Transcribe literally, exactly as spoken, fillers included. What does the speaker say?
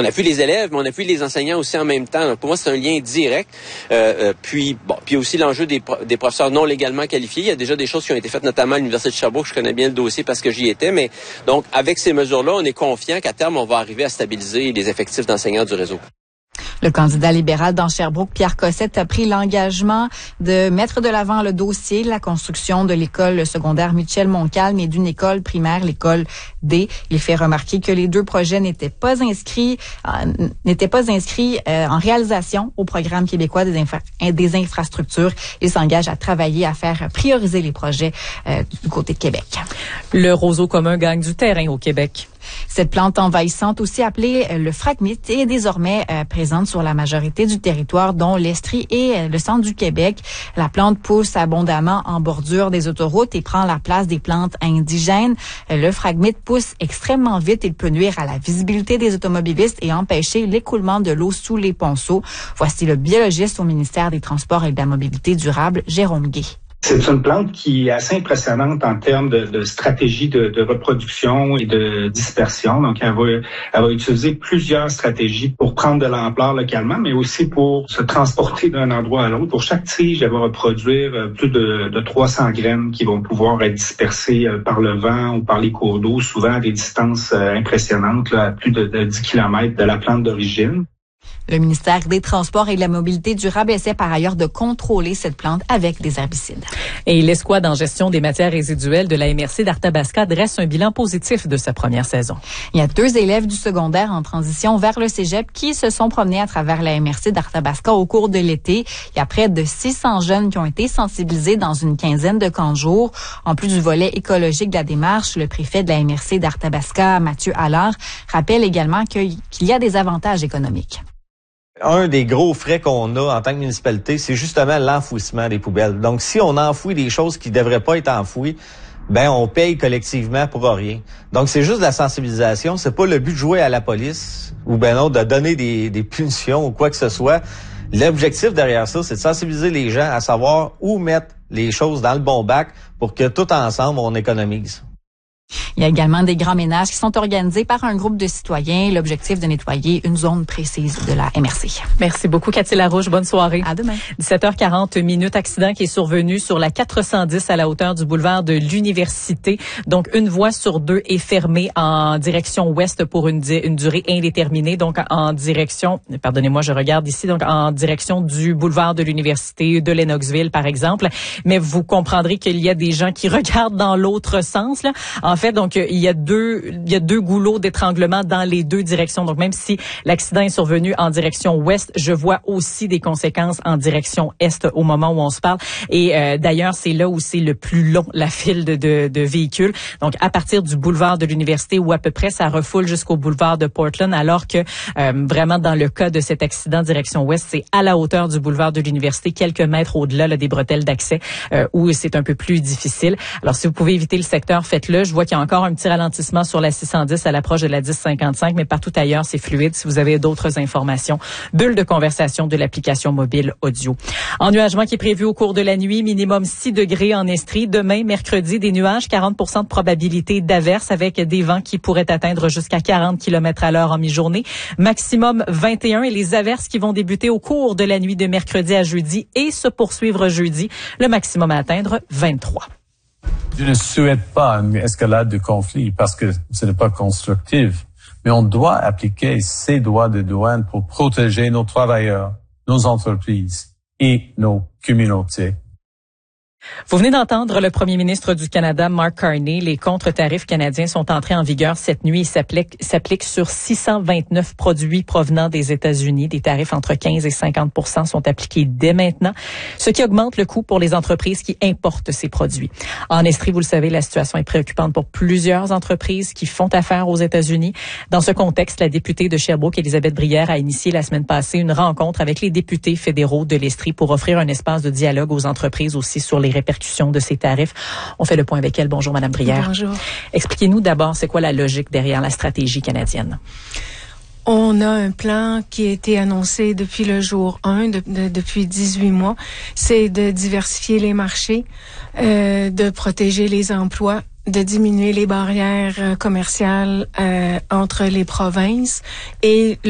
on appuie les élèves, mais on appuie les enseignants aussi en même temps. Donc, pour moi, c'est un lien direct. Euh, euh, puis, bon, puis aussi l'enjeu des, pro- des professeurs non légalement qualifiés. Il y a déjà des choses qui ont été faites, notamment à l'Université de Sherbrooke. Je connais bien le dossier parce que j'y étais. Mais donc, avec ces mesures-là, on est confiant qu'à terme, on va arriver à stabiliser les effectifs d'enseignants du réseau. Le candidat libéral dans Sherbrooke, Pierre Cossette, a pris l'engagement de mettre de l'avant le dossier, la construction de l'école secondaire Michel Montcalm et d'une école primaire, l'école D. Il fait remarquer que les deux projets n'étaient pas inscrits, euh, n'étaient pas inscrits euh, en réalisation au programme québécois des, infra- des infrastructures. Il s'engage à travailler à faire prioriser les projets euh, du côté de Québec. Le roseau commun gagne du terrain au Québec. Cette plante envahissante, aussi appelée le phragmite, est désormais euh, présente sur la majorité du territoire, dont l'Estrie et euh, le centre du Québec. La plante pousse abondamment en bordure des autoroutes et prend la place des plantes indigènes. Euh, le phragmite pousse extrêmement vite. Il peut nuire à la visibilité des automobilistes et empêcher l'écoulement de l'eau sous les ponceaux. Voici le biologiste au ministère des Transports et de la Mobilité durable, Jérôme Guay. C'est une plante qui est assez impressionnante en termes de, de stratégie de, de reproduction et de dispersion. Donc, elle va, elle va utiliser plusieurs stratégies pour prendre de l'ampleur localement, mais aussi pour se transporter d'un endroit à l'autre. Pour chaque tige, elle va reproduire plus de, de trois cents graines qui vont pouvoir être dispersées par le vent ou par les cours d'eau, souvent à des distances impressionnantes, là, à plus de, de dix kilomètres de la plante d'origine. Le ministère des Transports et de la Mobilité durable essaie par ailleurs de contrôler cette plante avec des herbicides. Et l'Escouade en gestion des matières résiduelles de la M R C d'Arthabasca dresse un bilan positif de sa première saison. Il y a deux élèves du secondaire en transition vers le cégep qui se sont promenés à travers la M R C d'Arthabasca au cours de l'été. Il y a près de six cents jeunes qui ont été sensibilisés dans une quinzaine de camps de jour. En plus du volet écologique de la démarche, le préfet de la M R C d'Arthabasca, Mathieu Allard, rappelle également qu'il y a des avantages économiques. Un des gros frais qu'on a en tant que municipalité, c'est justement l'enfouissement des poubelles. Donc, si on enfouit des choses qui devraient pas être enfouies, ben on paye collectivement pour rien. Donc, c'est juste de la sensibilisation. C'est pas le but de jouer à la police ou ben non, de donner des, des punitions ou quoi que ce soit. L'objectif derrière ça, c'est de sensibiliser les gens à savoir où mettre les choses dans le bon bac pour que tout ensemble, on économise. Il y a également des grands ménages qui sont organisés par un groupe de citoyens. L'objectif de nettoyer une zone précise de la M R C. Merci beaucoup, Cathy Larouche. Bonne soirée. À demain. dix-sept heures quarante minutes, accident qui est survenu sur la quatre cent dix à la hauteur du boulevard de l'Université. Donc, une voie sur deux est fermée en direction ouest pour une, di- une durée indéterminée. Donc, en direction, pardonnez-moi, je regarde ici, donc en direction du boulevard de l'Université, de Lennoxville, par exemple. Mais vous comprendrez qu'il y a des gens qui regardent dans l'autre sens, là. En fait, donc, il y a deux, il y a deux goulots d'étranglement dans les deux directions. Donc, même si l'accident est survenu en direction ouest, je vois aussi des conséquences en direction est au moment où on se parle. Et euh, d'ailleurs, c'est là où c'est le plus long, la file de, de, de véhicules. Donc, à partir du boulevard de l'Université, où à peu près ça refoule jusqu'au boulevard de Portland, alors que euh, vraiment dans le cas de cet accident direction ouest, c'est à la hauteur du boulevard de l'Université, quelques mètres au-delà là, des bretelles d'accès, euh, où c'est un peu plus difficile. Alors, si vous pouvez éviter le secteur, faites-le. Je vois qu'il y a encore un petit ralentissement sur la six cent dix à l'approche de la dix cinquante-cinq, mais partout ailleurs, c'est fluide. Si vous avez d'autres informations, bulle de conversation de l'application mobile audio. Ennuagement qui est prévu au cours de la nuit, minimum six degrés en Estrie. Demain, mercredi, des nuages, quarante pour cent de probabilité d'averse avec des vents qui pourraient atteindre jusqu'à quarante kilomètres à l'heure en mi-journée. Maximum vingt et un et les averses qui vont débuter au cours de la nuit de mercredi à jeudi et se poursuivre jeudi. Le maximum à atteindre vingt-trois. Je ne souhaite pas une escalade de conflit parce que ce n'est pas constructif. Mais on doit appliquer ces droits de douane pour protéger nos travailleurs, nos entreprises et nos communautés. Vous venez d'entendre le premier ministre du Canada, Mark Carney. Les contre-tarifs canadiens sont entrés en vigueur cette nuit. Ils s'appliquent, s'appliquent sur six cent vingt-neuf produits provenant des États-Unis. Des tarifs entre quinze et cinquante pour cent sont appliqués dès maintenant, ce qui augmente le coût pour les entreprises qui importent ces produits. En Estrie, vous le savez, la situation est préoccupante pour plusieurs entreprises qui font affaire aux États-Unis. Dans ce contexte, la députée de Sherbrooke, Élisabeth Brière, a initié la semaine passée une rencontre avec les députés fédéraux de l'Estrie pour offrir un espace de dialogue aux entreprises aussi sur les répercussions de ces tarifs. On fait le point avec elle. Bonjour, Madame Brière. Bonjour. Expliquez-nous d'abord, c'est quoi la logique derrière la stratégie canadienne? On a un plan qui a été annoncé depuis le jour un, de, de, depuis dix-huit mois. C'est de diversifier les marchés, euh, de protéger les emplois, de diminuer les barrières commerciales euh, entre les provinces et